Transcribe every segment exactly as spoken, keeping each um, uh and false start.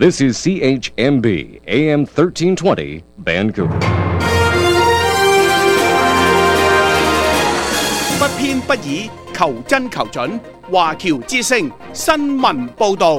This is C H M B, A M thirteen twenty, Vancouver. 不偏不倚，求真求準。華僑之聲新聞報導。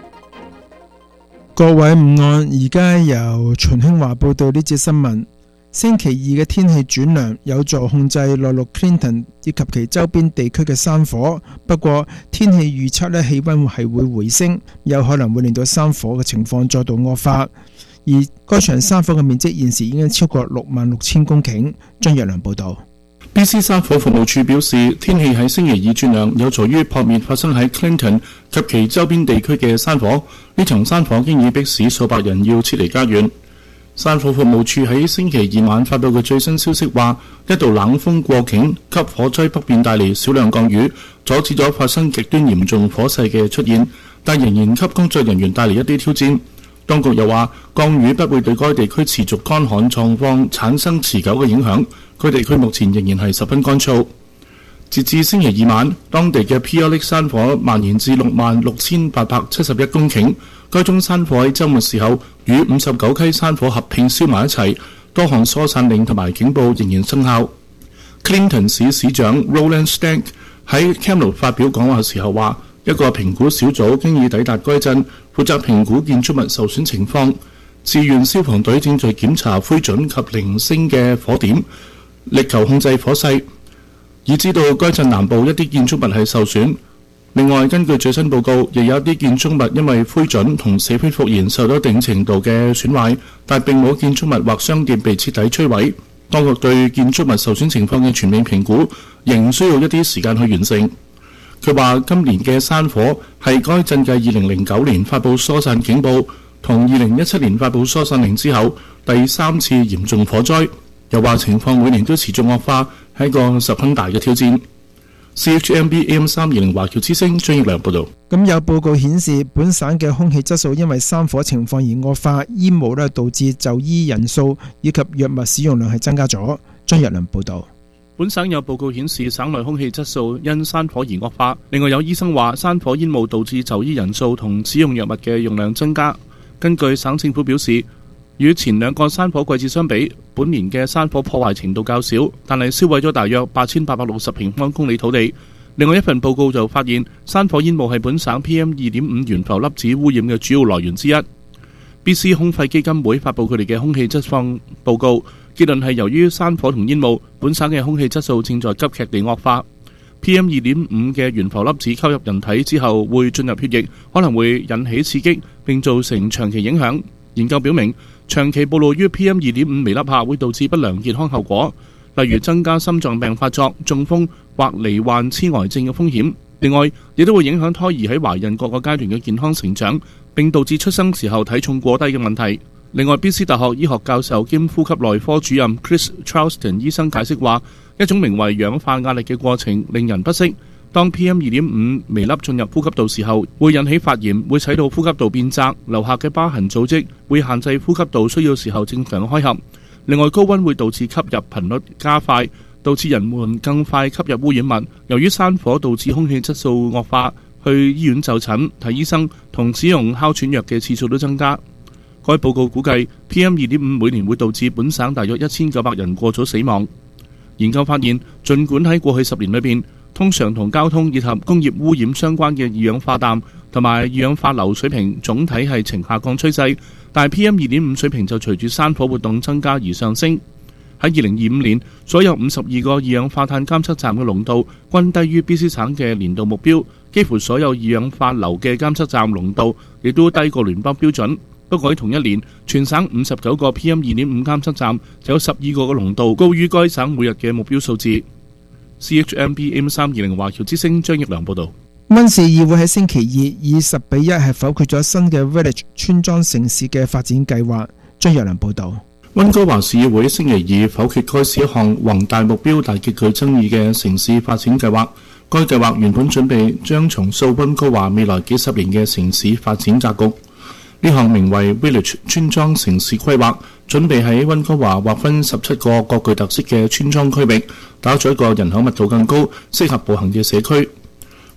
各位午安，而家由秦興華報道呢節新聞。星期二嘅天氣轉涼，有助控制內陸 Clinton 以及其周邊地區嘅山火。不過天氣預測呢，氣溫係會回升，有可能會令到山火嘅情況再度惡化。而該場山火嘅面積現時已經超過六萬六千公頃。張若良報道。 B C 山火服務處表示，天氣喺星期二轉涼，有助於撲滅發生喺 Clinton 及其周邊地區嘅山火。呢場山火經已迫使數百人要撤離家園。山火服務處喺星期二晚發布嘅最新消息話，一道冷風過境，給火災北邊帶嚟少量降雨，阻止咗發生極端嚴重火勢嘅出現，但仍然給工作人員帶嚟一啲挑戰。當局又話，降雨不會對該地區持續乾旱狀況產生持久嘅影響，該地區目前仍然係十分乾燥。截至星期二晚，當地嘅 Piolik 山火蔓延至六萬六千八百七十一公頃。該宗山火喺週末時候與五十九溪山火合併燒埋一齊，多項疏散令同埋警報仍然生效。Clinton 市市長 Roland Stank 喺 Kamloops 發表講話嘅時候話，一個評估小組經已抵達該鎮，負責評估建築物受損情況。志願消防隊正在檢查灰燼及零星嘅火點，力求控制火勢，已知道該鎮南部一啲建築物係受損。另外，根據最新報告，亦有一啲建築物因為灰燼同死灰復燃受到一定程度嘅損壞，但並冇建築物或商店被徹底摧毀。當局對建築物受損情況嘅全面評估仍需要一啲時間去完成。佢話今年嘅山火係該鎮繼二零零九年發布疏散警報同二零一七年發布疏散令之後第三次嚴重火災。又話情況每年都持續惡化，係一個十分大嘅挑戰。C H M B A M 三二零華僑之聲張益良報導。 咁有報告顯示，本省嘅空氣質素因為山火情況而惡化，煙霧咧導致就醫人數以及藥物使用量係增加咗。張益良報導。 本省有報告顯示，省內空氣質素因山火而惡化。另外有醫生話，山火煙霧導致就醫人數同使用藥物嘅用量增加。根據省政府表示，與前兩個山火季節相比，本年嘅山火破壞程度較少，但係燒毀咗大約八千八百六十平方公里土地。另外一份報告就發現，山火煙霧係本省 P M 二點五 懸浮粒子污染嘅主要來源之一。B C 空肺基金會發布佢哋嘅空氣質況報告，結論係由於山火同煙霧，本省嘅空氣質素正在急劇地惡化。P M 二點五 嘅懸浮粒子吸入人體之後會進入血液，可能會引起刺激並造成長期影響。研究表明，長期暴露於 P M 二點五 微粒下會導致不良健康後果，例如增加心臟病發作、中風或罹患痴呆症嘅風險。另外，亦都會影響胎兒喺懷孕各個階段嘅健康成長，並導致出生時候體重過低嘅問題。另外 ，B C 大學醫學教授兼呼吸內科主任 Chris Charleston 醫生解釋話，一種名為氧化壓力嘅過程令人不適。當 P M 二點五 微粒進入呼吸道時候，會引起發炎，會使到呼吸道變窄，留下嘅疤痕組織會限制呼吸道需要時候正常開合。另外，高溫會導致吸入頻率加快，導致人們更快吸入污染物。由於山火導致空氣質素惡化，去醫院就診、睇醫生同使用哮喘藥嘅次數都增加。該報告估計 P M 二點五 每年會導致本省大約一千九百人過早死亡。研究發現，儘管喺過去十年裏邊，通常同交通以及工業污染相關嘅二氧化氮同埋二氧化硫水平總體係呈下降趨勢，但係 P M 二點五 水平就隨住山火活動增加而上升。喺二零二五年，所有五十二個二氧化碳監測站嘅濃度均低於 B C 省嘅年度目標，幾乎所有二氧化硫嘅監測站濃度亦都低過聯邦標準。不過喺同一年，全省五十九個 P M 二點五 監測站就有十二個嘅濃度高於該省每日嘅目標數字。C H M B A M 三二零華僑之聲張益良報導。 溫氏議會喺星期二以十比一係否決咗新嘅 Village 村莊城市嘅發展計劃。張益良報導。 溫哥華市議會星期二否決該市一項宏大目標但極具爭議嘅城市發展計劃。該計劃原本準備將重塑溫哥華未來幾十年嘅城市發展格局。呢項名為 Village 村莊城市規劃，準備喺溫哥華劃分十七個各具特色嘅村莊區域，打造一個人口密度更高、適合步行嘅社區。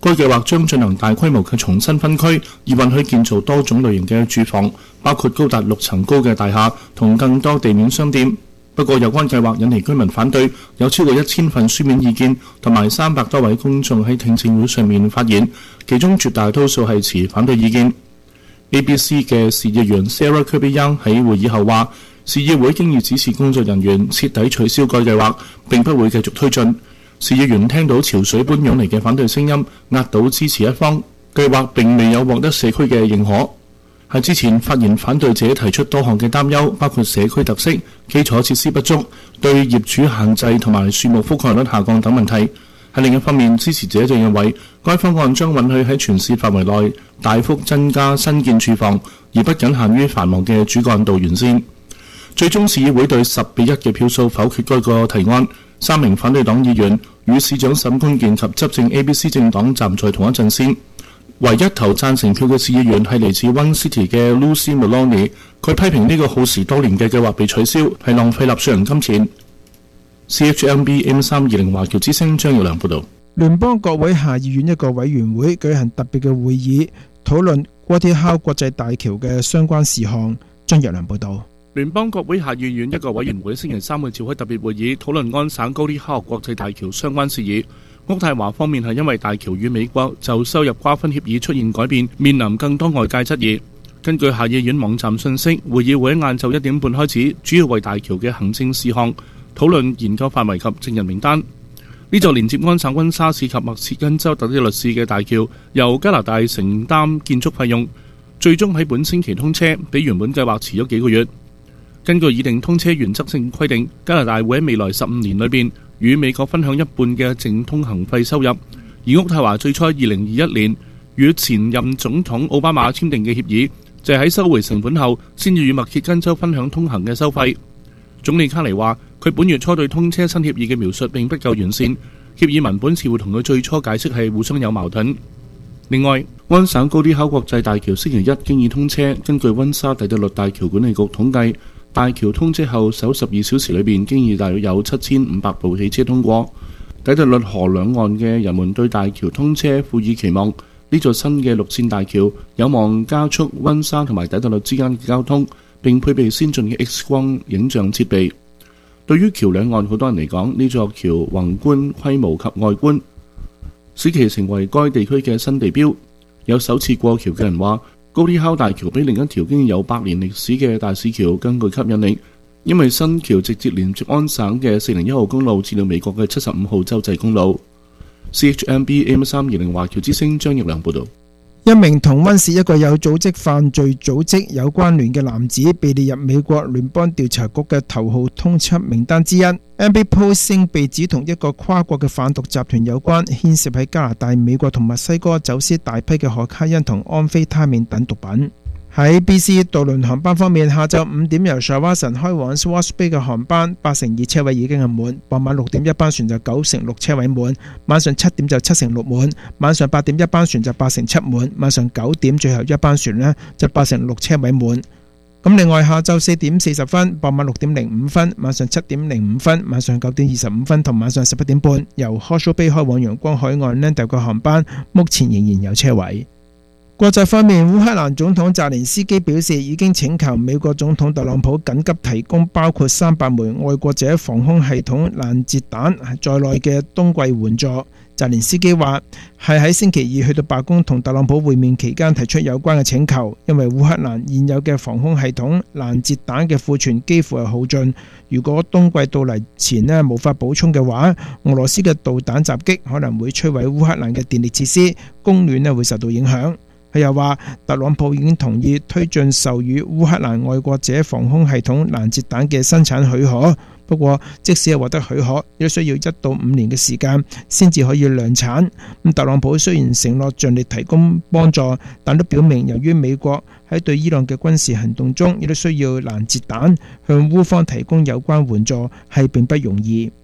該計劃將進行大規模嘅重新分區，以允許建造多種類型嘅住房，包括高達六層高嘅大廈同更多地面商店。不過有關計劃引嚟居民反對，有超過一千份書面意見同埋三百多位公眾喺聽證會上面發言，其中絕大多數係持反對意見。A B C 嘅市議員 Sarah Kirby-Young 喺會議後話，市議會經已指示工作人員徹底取消該計劃，並不會繼續推進。市議員聽到潮水般湧嚟嘅反對聲音，壓倒支持一方，計劃並未有獲得社區嘅認可。喺之前，發言反對者提出多項嘅擔憂，包括社區特色、基礎設施不足、對業主限制同埋樹木覆蓋率下降等問題。喺另一方面，支持者就認為該方案將允許喺全市範圍內大幅增加新建住房，而不僅限於繁忙嘅主幹道沿線。最終市議會對十比一嘅票數否決該個提案。三名反對黨議員與市長沈坤健及執政 A B C 政黨站在同一陣線。唯一投贊成票嘅市議員係嚟自 One City 嘅 Lucy Maloney， 佢批評呢個耗時多年嘅計劃被取消係浪費納稅人金錢。C H M B A M 三二零華僑之聲張耀良報導。 聯邦國會下議院一個委員會舉行特別嘅會議，討論 Gordie Howe 國際大橋嘅相關事項。張耀良報導。 聯邦國會下議院一個委員會星期三會召開特別會議，討論安省 Gordie Howe 國際大橋相關事宜。渥太華方面係因為大橋與美國就收入瓜分協議出現改變，面臨更多外界質疑。根據下議院網站信息，會議會喺晏晝一點半開始，主要為大橋嘅行政事項討論研究範圍及證人名單。呢座連接安省溫莎市及密歇根州特啲律師嘅大橋，由加拿大承擔建築費用，最終喺本星期通車，比原本計劃遲咗幾個月。根據擬定通車原則性規定，加拿大會喺未來十五年裏邊與美國分享一半嘅淨通行費收入。而渥太華最初二零二一年與前任總統奧巴馬簽訂嘅協議，就係喺收回成本後，先至與密歇根州分享通行嘅收費。總理卡尼話，佢本月初對通車新協議嘅描述並不夠完善，協議文本似乎同佢最初解釋係互相有矛盾。另外，安省高啲考國際大橋星期一經已通車，根據溫莎底特律大橋管理局統計，大橋通車後首十二小時裏邊，經已大約有七千五百部汽車通過。底特律河兩岸嘅人們對大橋通車賦予期望，呢座新嘅陸線大橋有望加速溫莎同埋底特律之間嘅交通，並配備先進嘅 X 光影像設備。對於橋兩岸好多人嚟講，呢座橋宏觀規模及外觀，使其成為該地區嘅新地標。有首次過橋嘅人話，高啲考大橋比另一條經有百年歷史嘅大市橋更具吸引力，因為新橋直接連接安省嘅四零一號公路至到美國嘅七十五號州際公路。C H M B A M 三二零華僑之聲張奕良報導。 一名同溫氏一個有組織犯罪組織有關聯嘅男子被列入美國聯邦調查局嘅頭號通緝名單之一。M B Posing 被指同一個跨國嘅販毒集團有關，牽涉喺加拿大、美國同墨西哥走私大批嘅可卡因同安非他命等毒品。喺 B C 渡輪航班方面，下晝五點由 Shawson 開往 Swartz Bay 嘅航班，八成二車位已經係滿；傍晚六點一班船就九成六車位滿；晚上七點就七成六滿；晚上八點一班船就八成七滿；晚上九點最後一班船呢就八成六車位滿。咁另外，下晝四點四十分、傍晚六點零五分、晚上七點零五分、晚上九點二十五分同晚上十一點半由 Horseshoe Bay 開往陽光海岸 Landale 嘅航班，目前仍然有車位。國際方面，烏克蘭總統澤連斯基表示，已經請求美國總統特朗普緊急提供包括三百枚愛國者防空系統攔截彈在內嘅冬季援助。澤連斯基話係喺星期二去到白宮同特朗普會面期間提出有關嘅請求，因為烏克蘭現有嘅防空系統攔截彈嘅庫存幾乎係耗盡，如果冬季到嚟前呢無法補充嘅話，俄羅斯嘅導彈襲擊可能會摧毀烏克蘭嘅電力設施，供暖呢會受到影響。佢又話，特朗普已經同意推進授予烏克蘭愛國者防空系統攔截彈嘅生產許可，不過即使係獲得許可，亦都需要一到五年嘅時間先至可以量產。咁特朗普雖然承諾盡力提供幫助，但都表明由於美國喺對伊朗嘅軍事行動中亦都需要攔截彈，向烏方提供有關援助係並不容易。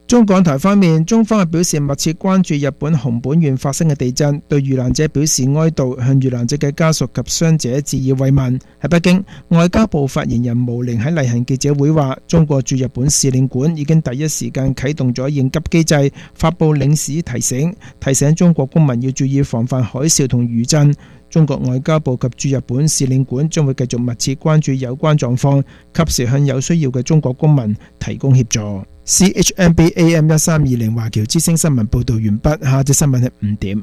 中港台方面，中方表示密切關注日本熊本縣發生嘅地震，對遇難者表示哀悼，向遇難者嘅家屬及傷者致以慰問。喺北京，外交部發言人毛寧喺例行記者會話，中國駐日本使領館已經第一時間啟動咗應急機制，發布領事提醒，提醒中國公民要注意防範海嘯同餘震。中國外交部及駐日本使領館將會繼續密切關注有關狀況，及時向有需要嘅中國公民提供協助。C H M B A M 一三二零華僑之聲新聞報道完畢，下節新聞係五點。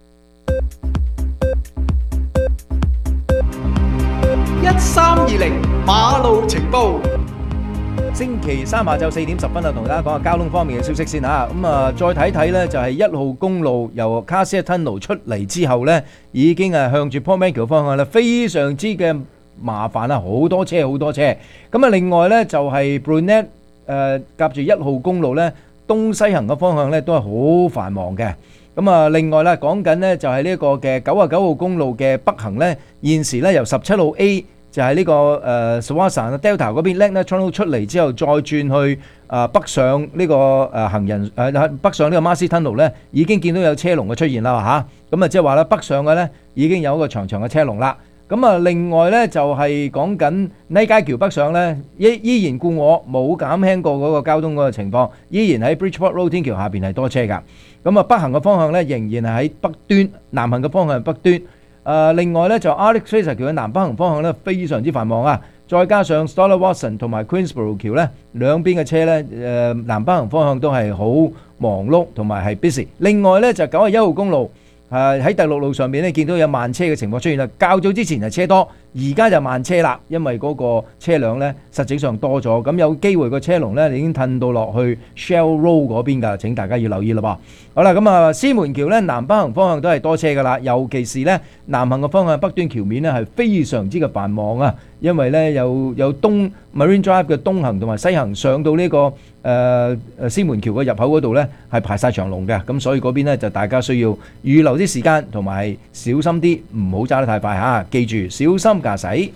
一三二零馬路情報。 星期三下晝四點十分啊，同大家講下交通方面嘅消息先嚇。咁啊，再睇睇呢，就係一號公路由卡斯特 Tunnel 出嚟之後呢，已經係向住 Port Macquarie 方向咧，非常之嘅麻煩啊，好多車好多車。咁啊，另外呢，就係 Brunet 誒夾住一號公路呢，東西行嘅方向呢，都係好繁忙嘅。咁啊，另外咧講緊呢，就係呢一個嘅九啊九號公路嘅北行呢，現時呢，由十七號 A。就係呢個誒 Sawasan Delta 嗰邊 Lagna Tunnel 出嚟之後，再轉去誒北上呢個誒行人誒北上呢個 Marcy Tunnel 咧，已經見到有車龍嘅出現啦嚇。咁啊，即係話咧北上嘅咧已經有一個長長嘅車龍啦。咁啊，另外咧就係講緊呢街橋北上咧，依依然故我冇減輕過嗰個交通嗰個情況，依然喺 Bridgeport Road 天橋下邊係多車㗎。咁啊，北行嘅方向咧仍然係喺北端，南行嘅方向係北端。誒、呃，另外咧就 Alex Fraser 橋嘅南北行方向咧非常之繁忙啊，再加上 Stoller Watson 同埋 Queensborough 橋咧兩邊嘅車咧誒、呃、南北行方向都係好忙碌同埋係 busy。另外咧就九十一號公路誒喺第六路上面咧見到有慢車嘅情況出現啦，較早之前係車多，而家就慢車啦，因為嗰個車輛咧實際上多咗，咁有機會個車龍咧已經褪到落去 Shell Road 嗰邊㗎，請大家要留意啦噃。好啦，咁啊，獅門橋咧南北行方向都係多車㗎啦，尤其是咧南行嘅方向北端橋面咧係非常之嘅繁忙啊，因為咧有有東 Marine Drive 嘅東行同埋西行上到呢、這個誒誒獅門橋嘅入口嗰度咧係排晒長龍嘅，咁所以嗰邊咧就大家需要預留啲時間同埋小心啲，唔好揸得太快嚇，記住小心駕駛。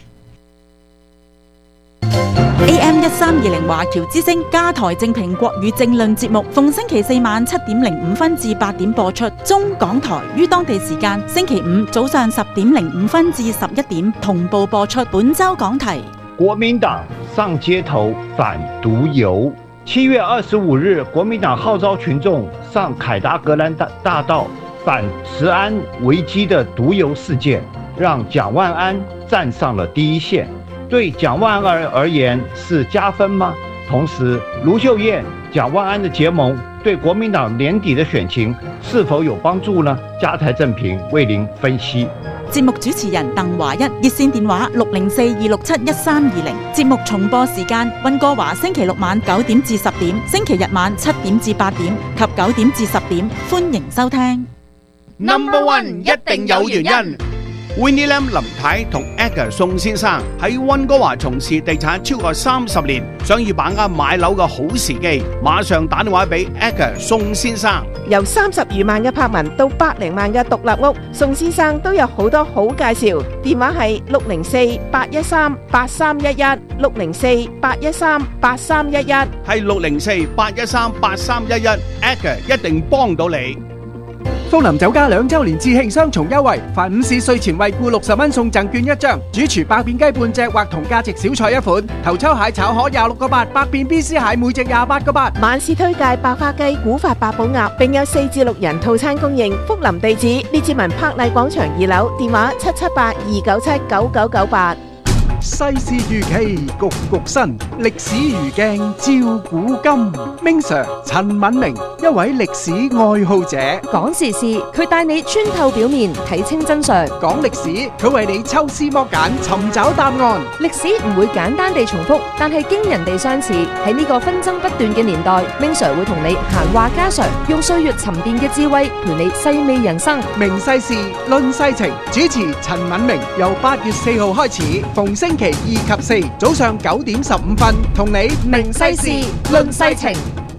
A M 一三二零華僑之聲加台正評國語政論節目，逢星期四晚七點零五分至八點播出。中港台於當地時間星期五早上十點零五分至十一點同步播出。本周講題： 國民黨上街頭反毒油。七月二十五日，國民黨號召群眾上凱達格蘭大大道反食安危機的毒油事件，讓蔣萬安站上了第一線。對蔣萬安而言是加分嗎？同時，盧秀燕、蔣萬安的結盟對國民黨年底的選情是否有幫助呢？加台正評為您分析。 節目主持人鄧華一，熱線電話六零四二六七一三二零。節目重播時間：溫哥華星期六晚九點至十點，星期日晚七點至八點及九點至十點。歡迎收聽。 Number One 一定有原因。Winnie Lam 林太同 Edgar 宋先生喺溫哥華從事地產超過三十年，想要把握買樓嘅好時機，馬上打電話俾 Edgar 宋先生。 由三十餘萬嘅柏文到百零萬嘅獨立屋，宋先生都有好多好介紹。電話係六零四八一三八三一一，六零四八一三八三一一， 係六零四八一三八三一一 ，Edgar 一定幫到你。 福林酒家兩周年致慶雙重優惠，凡午市稅前惠顧六十蚊送贈券一張，主廚百變雞半隻或同價值小菜一款，頭抽蟹炒河廿六個八，百變 B C 蟹每隻廿八個八。 晚市推介白花雞、古法八寶鴨，並有四至六人套餐供應。福林地址：列治文柏麗廣場二樓，電話七七八二九七九九九八。 世事如棋，局局新，歷史如鏡照古今。Ming Sir 陳敏明，一位歷史愛好者， 講時事，佢帶你穿透表面，睇清真相； 講歷史，佢為你抽絲剝繭，尋找答案。 歷史唔會簡單地重複，但係驚人地相似。喺呢個紛爭不斷嘅年代，Ming Sir會同你閒話家常，用歲月沉澱嘅智慧，陪你細味人生。 明世事，論世情，主持陳敏明，由八月四號開始，逢星期二及四早上九點十五分，同你明世事，論世情，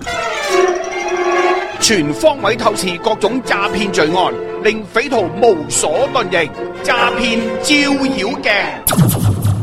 全方位透視各種詐騙罪案，令匪徒無所遁形。詐騙照妖鏡。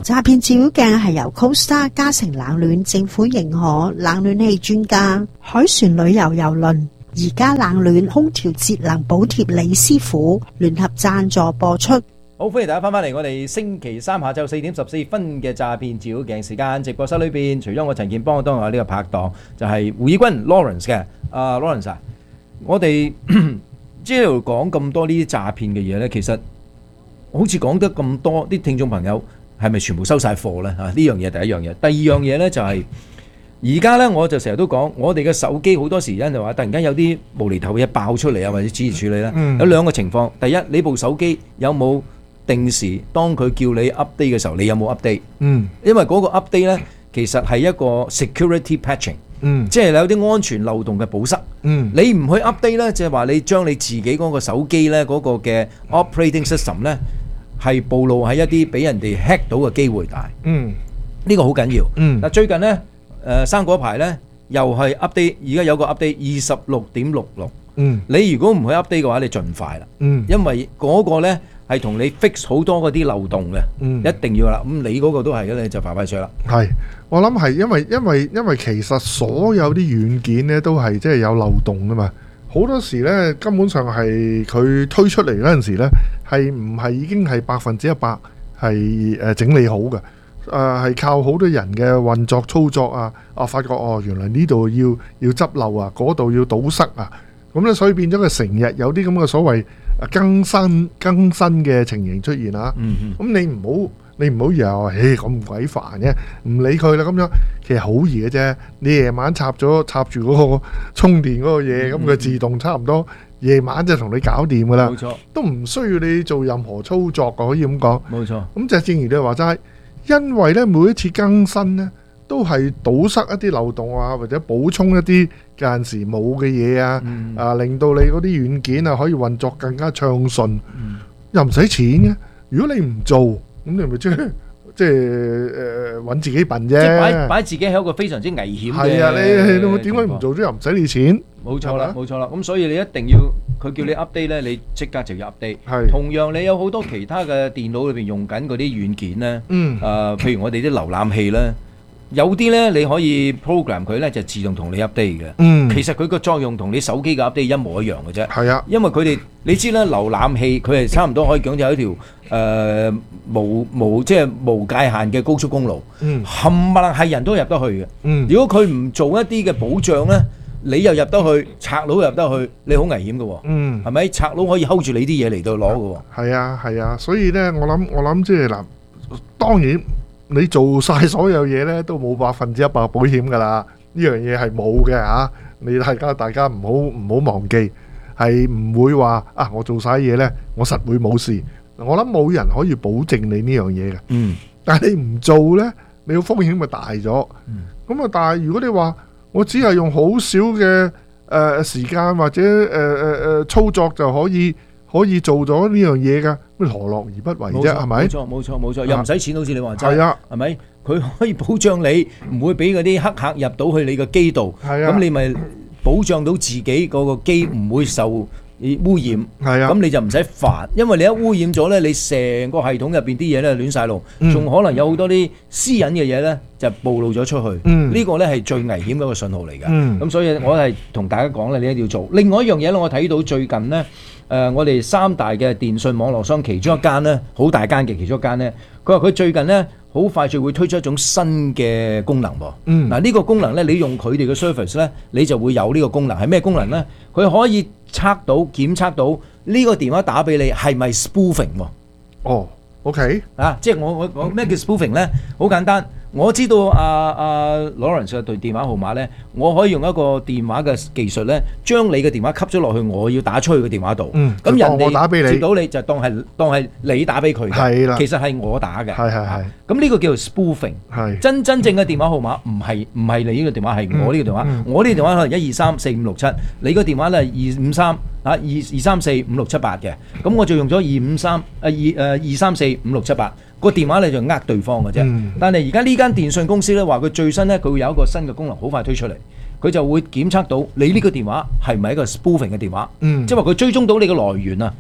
詐騙照妖鏡係由 CoStar 嘉誠冷暖政府認可冷暖氣專家海船旅遊郵輪而家冷暖空調節能補貼李師傅聯合贊助播出。 好，歡迎大家翻返嚟我哋星期三下晝四點十四分嘅詐騙照妖鏡時間直播室裏邊，除咗我陳健邦，當我呢個拍檔就係胡以軍 Lawrence 嘅。啊、uh, Lawrence 啊，我哋即係講咁多呢啲詐騙嘅嘢咧，其實好似講得咁多，啲聽眾朋友係咪全部收晒貨咧？嚇、啊，呢樣嘢第一樣嘢，第二樣嘢咧就係而家咧，我就成日都講，我哋嘅手機好多時因就話突然間有啲無厘頭嘢爆出嚟啊，或者指示處理咧，嗯、有兩個情況。第一，你部手機有冇定時當佢叫你 update 嘅時候，你有冇 update？嗯，因為嗰個 update 咧，其實係一個 security patching。嗯，即係有啲安全漏洞嘅補塞。嗯，你唔去 update 咧，即係話你將你自己嗰個手機咧嗰個嘅 operating system 咧係暴露喺一啲俾人哋 hack 到嘅機會大。嗯，呢個好緊要。嗯，嗱最近咧誒生嗰排咧又係 update，而家有個 update 二十六點六六。嗯，你如果唔去 update 嘅話，你盡快啦。嗯，因為嗰個咧係同你 fix 好多嗰啲漏洞嘅。嗯，一定要啦。咁你嗰個都係嘅，你就快快脆啦。 係。我諗係因為因為因為其實所有啲軟件咧都係即係有漏洞噶嘛，好多時咧根本上係佢推出嚟嗰陣時咧係唔係已經係百分之一百係誒整理好嘅，誒、呃、係靠好多人嘅運作操作啊，啊發覺哦原來呢度要要執漏啊，嗰度要堵塞啊，咁咧所以變咗佢成日有啲咁嘅所謂更新更新嘅情形出現啊，咁、嗯嗯、你唔好。你唔好以為話，誒咁鬼煩嘅，唔理佢啦咁樣，其實好易嘅啫。你夜晚插咗插住嗰個充電嗰個嘢，咁佢、嗯、自動差唔多夜晚就同你搞掂噶啦。冇錯，都唔需要你做任何操作嘅，可以咁講。冇錯。咁就正如你話齋，因為咧每一次更新咧，都係堵塞一啲漏洞啊，或者補充一啲間時冇嘅嘢啊，嗯、啊令到你嗰啲軟件啊可以運作更加暢順，嗯、又唔使錢嘅。如果你唔做，咁你咪即係即係誒揾自己笨啫，即係擺擺自己喺一個非常之危險嘅。係啊，你你點解唔做咗又唔使你錢？冇錯啦，冇錯啦。咁所以你一定要佢叫你 update 咧，你即刻就要 update。係。同樣你有好多其他嘅電腦裏邊用緊嗰啲軟件咧，嗯，誒，譬如我哋啲瀏覽器咧。有啲咧你可以 program 佢咧就自動同你 update 嘅，嗯，其實佢個作用同你手機嘅 update 一模一樣嘅啫，係啊，因為佢哋你知啦，瀏覽器佢係差唔多可以講就一條誒無無即係無界限嘅高速公路，嗯，冚唪唥係人都入得去嘅，嗯，如果佢唔做一啲嘅保障咧，你又入得去，賊佬入得去，你好危險嘅喎，嗯，係咪？賊佬可以 hold 住你啲嘢嚟到攞嘅喎，係啊係啊，所以咧我諗我諗即係嗱，當然。你做晒所有嘢咧，都冇百分之一百保險噶啦，呢樣嘢係冇嘅嚇。你大家大家唔好唔好忘記，係唔會話啊！我做晒嘢咧，我實會冇事。我諗冇人可以保證你呢樣嘢嘅。嗯。但係你唔做咧，你個風險咪大咗。嗯。咁啊，但係如果你話我只係用好少嘅誒時間或者誒誒誒操作就可以。可以做咗呢樣嘢㗎，咩何樂而不為啫？係咪？冇錯冇錯冇錯，又唔使錢，好似你話齋。係啊，係咪？佢可以保障你唔會俾嗰啲黑客入到去你個機度。係啊，咁你咪保障到自己嗰個機唔會受污染。係啊，咁你就唔使煩，因為你一污染咗咧，你成個系統入邊啲嘢咧亂晒路，仲可能有好多啲私隱嘅嘢咧就暴露咗出去。嗯，呢個咧係最危險嘅一個信號嚟㗎。嗯，咁所以我係同大家講咧，你一定要做。另外一樣嘢咧，我睇到最近咧。誒、呃，我哋三大嘅電訊網絡商其中一間咧，好大間嘅其中一間咧，佢話佢最近咧好快就會推出一種新嘅功能喎。嗯，嗱呢、呢個功能咧，你用佢哋嘅 service 咧，你就會有呢個功能。係咩功能咧？佢可以測到、檢測到呢個電話打俾你係咪 spoofing 喎？哦 ，OK，啊，即係我我我咩叫 spoofing 咧？好簡單。我知道阿阿 Lawrence 嘅對電話號碼咧，我可以用一個電話嘅技術咧，將你嘅電話吸咗落去，我要打出去嘅電話度。嗯，咁人哋接到你就當係當係你打俾佢嘅。係啦，其實係我打嘅。係係係。咁呢個叫做 spoofing。係。真真正嘅電話號碼唔係唔係你呢個電話，係我呢個電話。嗯、我呢個電話可能一二三四五六七，你個電話咧二五三啊二二三四五六七八嘅。咁我就用咗二五三啊二誒二三四五六七八。個電話咧就呃對方嘅啫，嗯、但係而家呢間電訊公司咧話佢最新咧佢會有一個新嘅功能，好快推出嚟，佢就會檢測到你呢個電話係咪一個 spoofing 嘅電話，嗯、即係話佢追蹤到你嘅來源啊，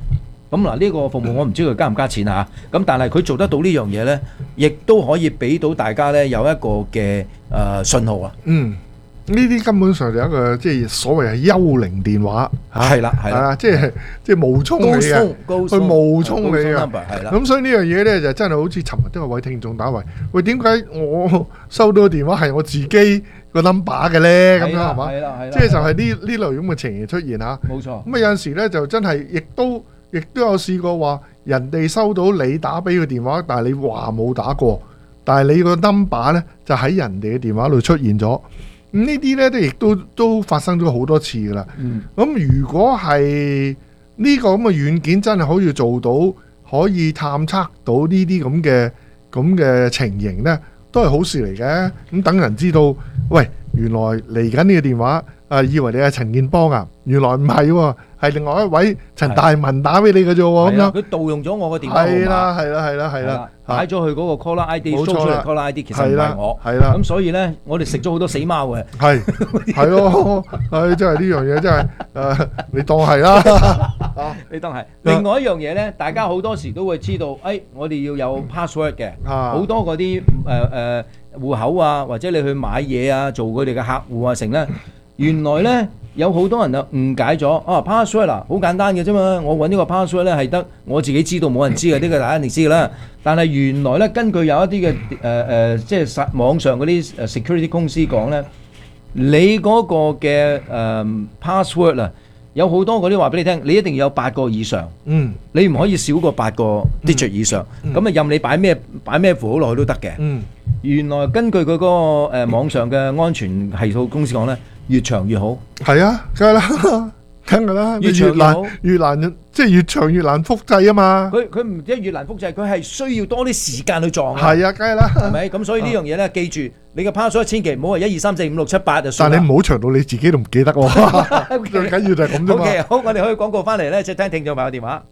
咁嗱，呢個服務我唔知佢加唔加錢啊，咁但係佢做得到呢樣嘢呢，亦都可以俾到大家呢有一個嘅誒信號啊。 嗯，呢啲根本上就一個即係所謂係幽靈電話， 係啦係啦， 即係即係冒充你嘅，佢冒充你嘅， 係啦。 咁所以呢樣嘢呢，就真係好似尋日都有位聽眾打嚟，喂，點解我收到個電話係我自己個 number 嘅咧？咁樣係嘛？即係就係呢呢類咁嘅情形出現嚇。 冇錯。 咁啊有陣時咧就真係亦都亦都有試過話，人哋收到你打俾佢電話，但係你話冇打過，但係你個 number 咧就喺人哋嘅電話度出現咗。咁呢啲咧都亦都都發生咗好多次噶啦。咁、嗯、如果係呢個咁嘅軟件真係可以做到，可以探測到呢啲咁嘅咁嘅情形咧，都係好事嚟嘅。咁等人知道，喂，原來嚟緊呢個電話，啊，以為你係陳建邦啊，原來唔係喎，係另外一位陳大文打俾你嘅啫喎。咁樣佢盜用咗我個電話號碼。係啦，係啦，係啦，係啦， 擺咗去嗰個 caller I D， 冇錯啦 caller I D 其實唔係我。 係啦。 咁所以咧，我哋食咗好多死貓嘅。 係係咯，係真係呢樣嘢真係誒，你當係啦。 你當係。另外一樣嘢咧，大家好多時都會知道，誒，我哋要有 password 嘅，好多嗰啲誒誒戶口啊，或者你去買嘢啊，做佢哋嘅客戶啊，成咧。原來咧有好多人就誤解咗啊 password 啦，好簡單嘅啫嘛，我揾呢個 password 咧係得我自己知道，冇人知嘅，呢個大家一定知㗎啦。但係原來咧根據有一啲嘅誒誒，即係實網上嗰啲誒 security 公司講咧，你嗰個嘅誒 password 啊，有好多嗰啲話俾你聽，你一定要有八個以上， 嗯， 你唔可以少過八個 digit 以上，咁啊任你擺咩擺咩符號落去都得嘅。 嗯，原來根據佢嗰個誒網上嘅安全系統公司講咧，越長越好。 係啊，梗係啦，梗係啦， 越長越好， 越難即係越長越難複製啊嘛。 佢佢唔止越難複製，佢係需要多啲時間去撞。 係啊，梗係啦， 係咪？咁所以呢樣嘢咧，記住你嘅 password 千祈唔好話一二三四五六七八就算啦。 但你唔好長到你自己都唔記得喎。最緊要就係咁啫嘛。 OK，好，我哋可以廣告翻嚟咧，即係聽聽眾朋友電話。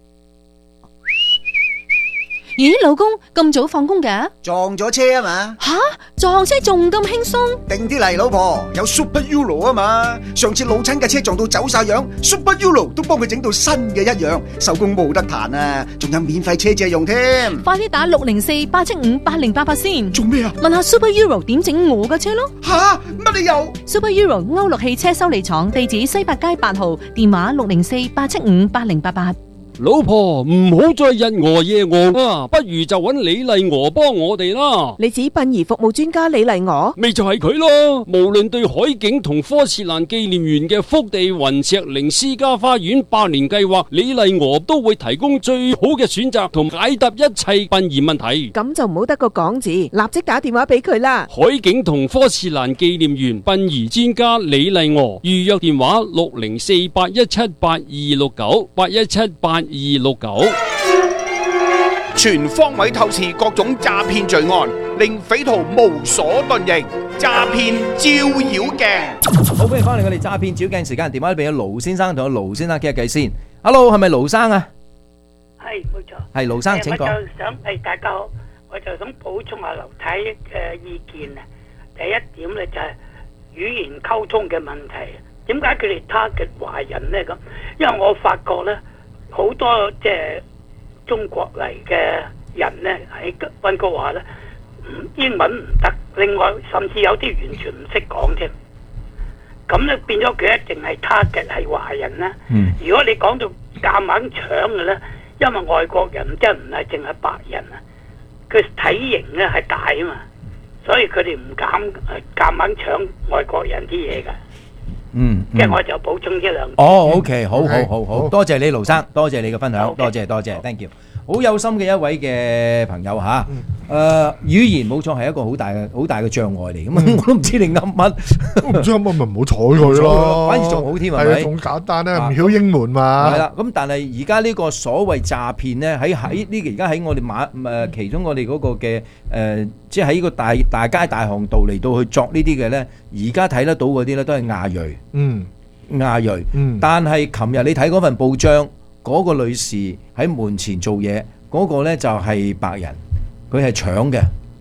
咦，老公咁早放工㗎？ 撞咗車啊嘛！ 吓，撞車仲咁輕鬆？ 定啲嚟，老婆，有 Super Euro 啊嘛！上次老親嘅車撞到走晒樣 ，Super Euro 都幫佢整到新嘅一樣，收工冇得彈啊！仲有免費車借用添。 快啲打六零四八七五八零八八先。 做咩啊？ 問下 Super Euro 點整我嘅車咯。 吓，乜理由 ？Super Euro 歐陸汽車修理廠，地址西八街八號，電話六零四八七五八零八八。 老婆唔好再日餓夜餓啊，不如就揾李麗娥幫我哋啦。 你指殯儀服務專家李麗娥？ 咪就係佢咯。無論對海景同科士蘭紀念園嘅福地雲石靈私家花園百年計劃，李麗娥都會提供最好嘅選擇同解答一切殯儀問題。 咁就唔好得個講字，立即打電話俾佢啦。 海景同科士蘭紀念園殯儀專家李麗娥，預約電話六零四八一七八二六九八一七八。二六九， 全方位透視各種詐騙罪案，令匪徒無所遁形。詐騙照妖鏡， 好，歡迎翻嚟我哋詐騙照妖鏡時間，電話俾阿盧先生同阿盧先生傾下偈先。Hello，係咪盧生啊？ 係，冇錯。 係盧生，請講。 我就想誒大家好，我就想補充下劉太嘅意見啊。第一點咧就係語言溝通嘅問題，點解佢哋 target 華人咧咁？因為我發覺咧。好多即係中國嚟嘅人咧喺溫哥華咧，英文唔得，另外甚至有啲完全唔識講添。咁咧變咗佢一定係 target 係華人啦。嗯、如果你講到夾硬搶嘅咧，因為外國人真係唔係淨係白人啊，佢體型咧係大啊嘛，所以佢哋唔敢誒夾硬搶外國人啲嘢㗎。 嗯， 即係我就補充一兩。 哦 ，OK， 好好好好，多謝你盧生，多謝你嘅分享，多謝多謝 ，thank you， 好有心嘅一位嘅朋友吓。誒，語言冇錯係一個好大嘅好大嘅障礙嚟，咁我都唔知你噏乜， 唔知噏乜咪唔好睬佢咯， 反而仲好添，係咪？ 係啊，仲簡單咧，唔曉英文嘛。 係啦，咁但係而家呢個所謂詐騙咧，喺喺呢個而家喺我哋馬誒其中我哋嗰個嘅誒，即係喺呢個大大街大巷道嚟到去作呢啲嘅咧，而家睇得到嗰啲咧都係亞裔， 嗯， 亞裔，嗯，但係琴日你睇嗰份報章，嗰個女士喺門前做嘢，嗰個咧就係白人。佢係搶嘅，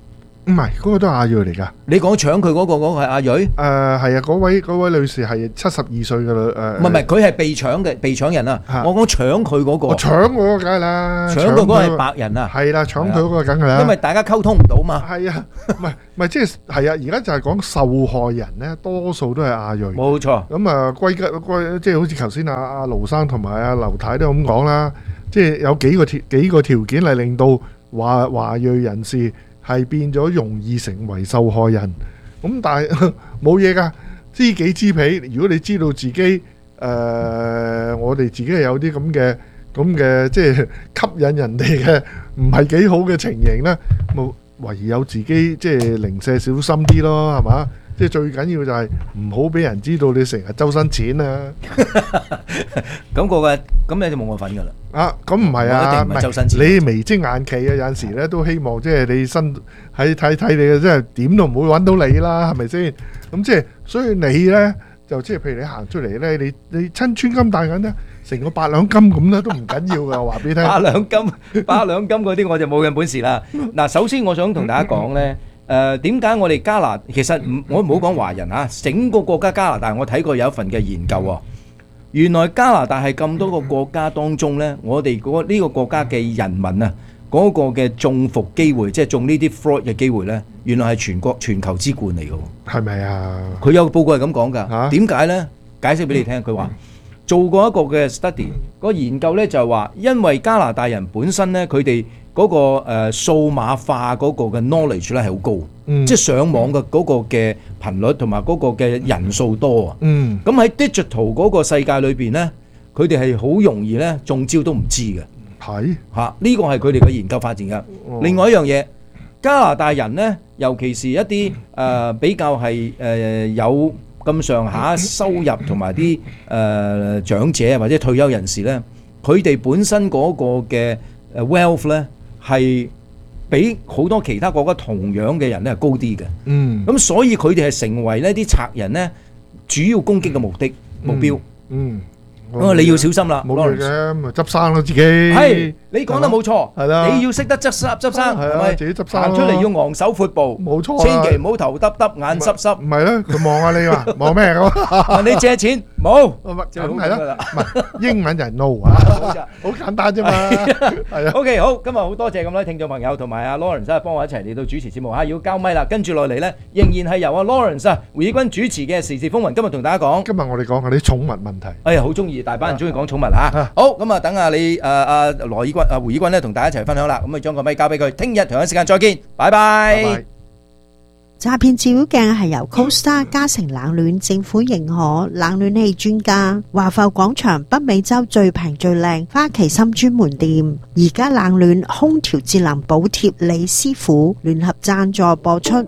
唔係，嗰個都係亞裔嚟㗎。 你講搶佢嗰個嗰個係亞裔？ 誒係啊，嗰位嗰位女士係七十二歲嘅啦。誒唔係唔係，佢係被搶嘅被搶人啊！我講搶佢嗰個。 我搶嗰個梗係啦， 搶佢嗰個係白人啊。 係啦，搶佢嗰個梗係啦。 因為大家溝通唔到嘛。 係啊，唔係唔係，即係係啊！而家就係講受害人咧，多數都係亞裔。 冇錯。咁啊，歸吉歸即係好似頭先阿阿盧生同埋阿劉太都咁講啦，即係有幾個條幾個條件嚟令到華華裔人士係變咗容易成為受害人。咁但係冇嘢㗎，知己知彼。如果你知道自己誒、呃，我哋自己係有啲咁嘅咁嘅，即係吸引人哋嘅唔係幾好嘅情形咧，冇唯有自己即係零舍小心啲咯，係嘛？即係最緊要就係唔好俾人知道你成日周身錢啊！ 咁個嘅咁你就冇我份㗎啦。 啊，咁唔係啊， 唔係周身錢。 你眉精眼企啊，有陣時咧都希望即係你身喺睇睇你嘅，即係點都唔會揾到你啦，係咪先？咁即係所以你咧就即係譬如你行出嚟咧，你你親穿金戴銀咧，成個八兩金咁咧都唔緊要㗎，話俾你聽。 八兩金，八兩金嗰啲我就冇咁本事啦。嗱，首先我想同大家講咧。誒點解我哋加拿其實唔我唔好講華人嚇，整個國家加拿大我睇過有一份嘅研究喎，原來加拿大係咁多個國家當中呢，我哋嗰呢個國家嘅人民啊，嗰個嘅中伏機會，即係中呢啲 fraud 嘅機會呢，原來係全國全球之冠嚟嘅喎， 係咪啊？ 佢有個報告係咁講㗎，點解呢？解釋俾你聽，佢話做過一個嘅 study，個研究呢就係話，因為加拿大人本身呢，佢哋嗰個誒數碼化嗰個嘅 knowledge 咧係好高，嗯、即係上網嘅嗰個嘅頻率同埋嗰個嘅人數多啊。咁喺、嗯、digital 嗰個世界裏邊咧，佢哋係好容易咧中招都唔知嘅。係嚇，呢個係佢哋嘅研究發展嘅。哦、另外一樣嘢，加拿大人咧，尤其是一啲誒、呃、比較係誒、呃、有咁上下收入同埋啲誒長者或者退休人士咧，佢哋本身嗰個嘅誒 wealth 咧。係比好多其他國家同樣嘅人咧係高啲嘅，嗯，咁所以佢哋係成為呢啲賊人咧主要攻擊嘅目的目標，嗯，咁啊你要小心啦， 冇嘢嘅，咪執生咯自己， 係你講得冇錯， 係啦， 你要識得執生執生，係咪？ 自己執生行出嚟要昂首闊步， 冇錯， 千祈唔好頭耷耷眼濕濕， 唔係咧，佢望下你話望咩咁？ 問你借錢冇？ 咁係啦，唔係英文就係 no 啊，好簡單啫嘛，係啊。 OK， 好，今日好多謝咁多聽眾朋友同埋阿 Lawrence 啊，幫我一齊嚟到主持節目嚇，要交咪啦，跟住落嚟咧，仍然係由阿 Lawrence 啊胡以軍主持嘅時事風雲，今日同大家講， 今日我哋講下啲寵物問題。 哎呀，好中意，大班人中意講寵物嚇。好，咁啊，等下你誒阿羅以軍啊胡以軍咧，同大家一齊分享啦。咁啊，將個咪交俾佢，聽日同一時間再見，拜拜。 詐騙照妖鏡係由 Costa 嘉誠冷暖政府認可冷暖氣專家華埠廣場北美洲最平最靚花旗參專門店，而家冷暖空調節能補貼李師傅聯合贊助播出。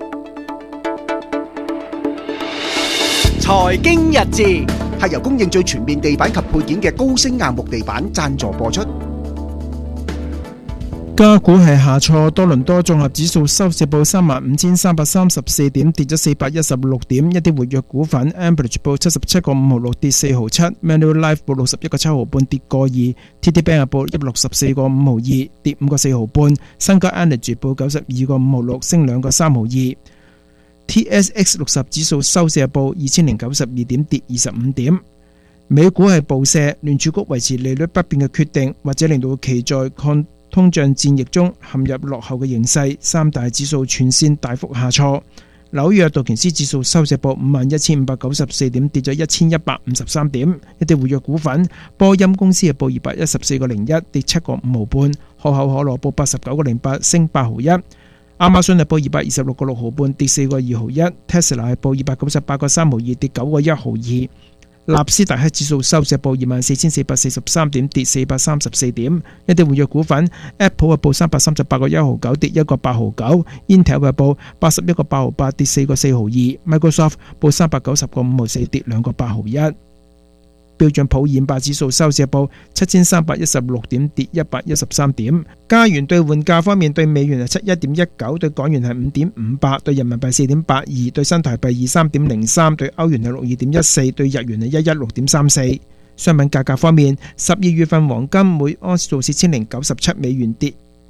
財經日誌係由供應最全面地板及配件嘅高升硬木地板贊助播出。 加股係下挫，多倫多綜合指數收市報三萬五千三百三十四點，跌咗四百一十六點。一啲活躍股份 Ambridge 報七十七個五毫六，跌四毫七 ；Manulife 報六十一個七毫半，跌個二 ；T D Bank 報一百六十四個五毫二，跌五個四毫半；新加 Energy 報九十二個五毫六，升兩個三毫二。T S X 六十指數收市報二千零九十二點，跌二十五點。美股係暴瀉，聯儲局維持利率不變嘅決定，或者令到期在抗通脹戰役中陷入落後嘅形勢，三大指數全線大幅下挫。紐約道瓊斯指數收市報五萬一千五百九十四點，跌咗一千一百五十三點。一啲活躍股份，波音公司係報二百一十四個零一，跌七個五毫半；可口可樂報八十九個零八，升八毫一；亞馬遜係報二百二十六個六毫半，跌四個二毫一；Tesla係報二百九十八個三毫二，跌九個一毫二。納斯達克指數收市報二萬四千四百四十三點，跌四百三十四點。一啲活躍股份 ，Apple 係報三百三十八個一毫九，跌一個八毫九 ；Intel 係報八十一個八毫八，跌四個四毫二 ；Microsoft 報三百九十個五毫四，跌兩個八毫一。標準普爾五百指數收市報七千三百一十六點，跌一百一十三點。加元兌換價方面，對美元係七一點一九，對港元係五點五八，對人民幣四點八二，對新台幣二三點零三，對歐元係六二點一四，對日元係一一六點三四。商品價格方面，十二月份黃金每盎司做四千零九十七美元，跌一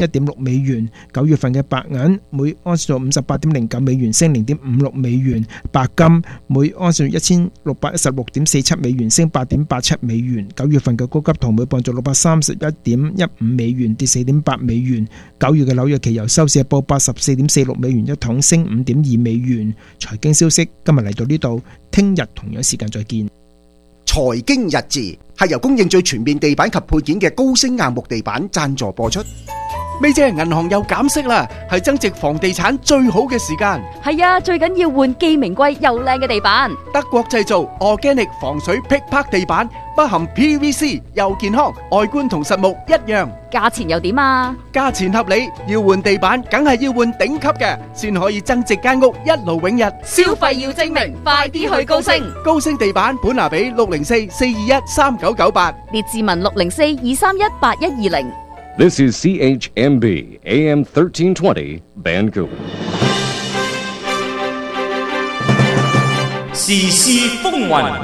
一點六美元。九月份嘅白銀每盎司五十八點零九美元，升零點五六美元。白金每盎司一千六百一十六點四七美元，升八點八七美元。九月份嘅高級銅每磅做六百三十一點一五美元，跌四點八美元。九月嘅紐約期油收市報八十四點四六美元一桶，升五點二美元。財經消息今日嚟到呢度，聽日同樣時間再見。 財經日誌係由供應最全面地板及配件嘅高星硬木地板贊助播出。 咪姐，銀行又減息啦，係增值房地產最好嘅時間。 係啊，最緊要換既名貴又靚嘅地板。 德國製造 Organic 防水劈拍地板，不含 P V C， 又健康，外觀同實木一樣。 價錢又點啊？ 價錢合理，要換地板梗係要換頂級嘅，先可以增值間屋一勞永逸。 消費要精明，快啲去高星。 高星地板本拿比六零四四二一三九九八， 列治文六零四二三一八一二零。 This is C H M B A M thirteen twenty Vancouver。 時事風雲，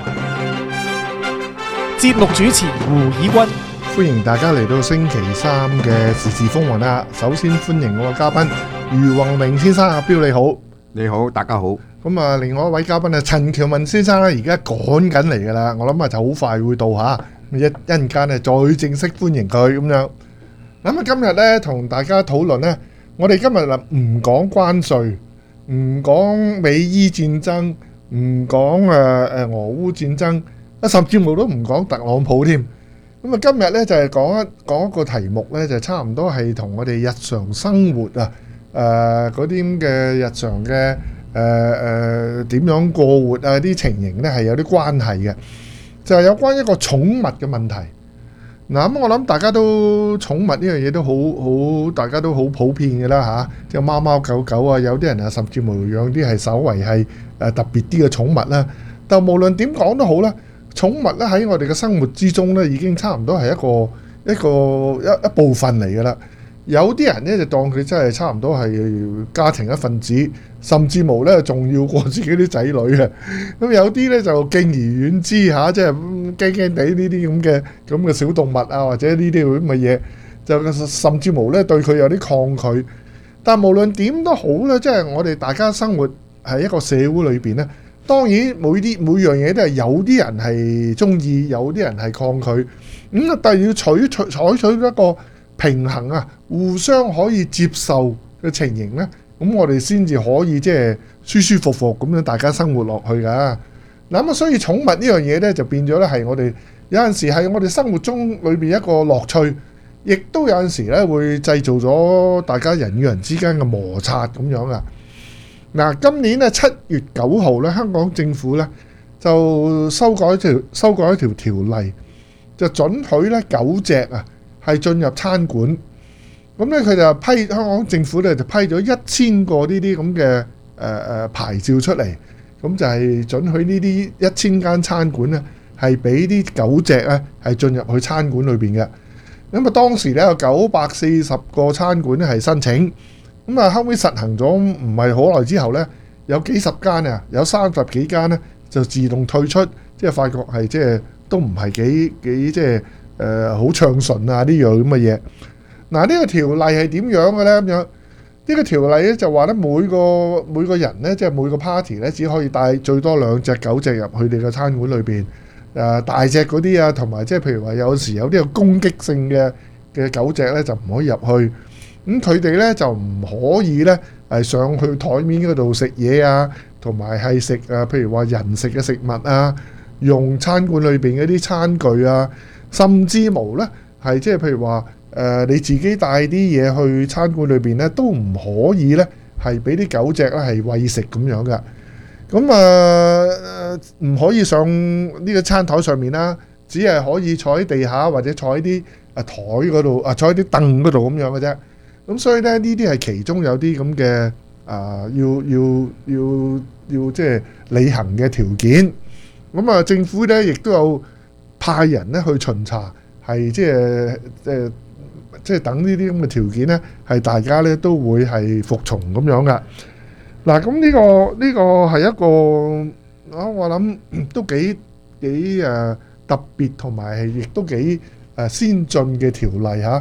節目主持胡以軍， 歡迎大家嚟到星期三嘅時事風雲啦。首先歡迎我嘅嘉賓余宏明先生，阿彪你好。 你好，大家好。 咁啊，另外一位嘉賓啊，陳喬文先生咧，而家趕緊嚟噶啦，我諗啊就好快會到吓，一一陣間咧再正式歡迎佢咁樣。咁啊，今日咧同大家討論咧，我哋今日嗱唔講關稅，唔講美伊戰爭，唔講誒誒俄烏戰爭，啊甚至乎都唔講特朗普添。咁啊，今日咧就係講一講一個題目咧，就差唔多係同我哋日常生活啊，誒嗰啲咁嘅日常嘅誒誒點樣過活啊啲情形咧係有啲關係嘅，就係有關一個寵物嘅問題。嗱咁，我諗大家都寵物呢樣嘢都好好，大家都好普遍嘅啦嚇，即係貓貓狗狗啊，有啲人啊甚至乎養啲係稍為係誒特別啲嘅寵物啦。但無論點講都好啦，寵物咧喺我哋嘅生活之中咧已經差唔多係一個一個一一部分嚟㗎啦。有啲人咧就當佢真係差唔多係家庭一份子，甚至無咧仲要過自己啲仔女嘅。咁有啲咧就敬而遠之嚇，即係驚驚地呢啲咁嘅咁嘅小動物啊，或者呢啲咁嘅嘢，就甚至無咧對佢有啲抗拒。但無論點都好咧，即係我哋大家生活喺一個社會裏邊咧，當然每啲每樣嘢都係有啲人係中意，有啲人係抗拒。咁啊，但係要取取採取一個平衡啊，互相可以接受嘅情形呢，咁我哋先至可以即係舒舒服服咁樣大家生活落去噶。嗱咁啊，所以寵物呢樣嘢呢，就變咗咧係我哋有陣時係我哋生活中裏邊一個樂趣，亦都有陣時咧會製造咗大家人與人之間嘅摩擦咁樣啊。嗱，今年咧七月九號咧，香港政府咧就修改一條修改一條條例，就准許咧狗隻啊係進入餐館，咁咧佢就批香港政府咧就批咗一千個呢啲咁嘅誒誒牌照出嚟，咁就係准許呢啲一千間餐館咧係俾啲狗隻咧係進入去餐館裏邊嘅。咁啊當時咧有九百四十個餐館咧係申請，咁啊後尾實行咗唔係好耐之後咧，有幾十間啊，有三十幾間咧就自動退出，即係發覺係即係都唔係幾幾即係。誒好暢順啊！呢樣咁嘅嘢，嗱呢個條例係點樣嘅咧？咁樣呢個條例咧就話咧每個每個人咧，即係每個 party 咧，只可以帶最多兩隻狗隻入去你嘅餐館裏邊。誒大隻嗰啲啊，同埋即係譬如話有時有啲有攻擊性嘅嘅狗隻咧，就唔可以入去。咁佢哋咧就唔可以咧係上去台面嗰度食嘢啊，同埋係食誒譬如話人食嘅食物啊，用餐館裏邊嗰啲餐具啊。甚至無咧，係即係譬如話，誒、呃、你自己帶啲嘢去餐館裏邊咧，都唔可以咧，係俾啲狗隻咧係餵食咁樣嘅。咁啊，唔可以上呢個餐台上面啦，只係可以坐喺地下或者坐喺啲啊台嗰度啊，坐喺啲凳嗰度咁樣嘅啫。咁所以咧，呢啲係其中有啲咁嘅啊，要要要要即係履行嘅條件。咁啊，政府咧亦都有派人咧去巡查，係即係即係即係等呢啲咁嘅條件咧，係大家咧都會係服從咁樣噶。嗱，咁呢個呢個係一個啊，我諗都幾幾誒特別，同埋係亦都幾誒先進嘅條例嚇。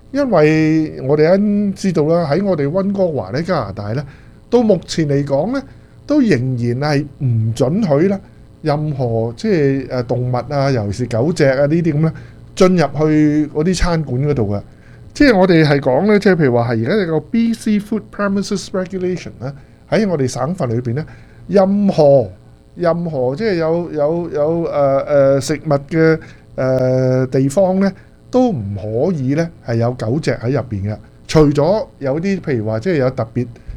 因為我哋啱知道啦，喺我哋溫哥華咧，加拿大咧，到目前嚟講咧，都仍然係唔准許啦，任何即係誒動物啊，尤其是狗隻啊呢啲咁咧，進入去嗰啲餐館嗰度嘅。即係我哋係講咧，即係譬如話係而家有個 B C Food Premises Regulation 咧，喺我哋省份裏邊咧，任何任何即係有有有誒誒、呃、食物嘅誒、呃、地方咧，都唔可以咧係有狗隻喺入邊嘅。除咗有啲譬如話即係有特別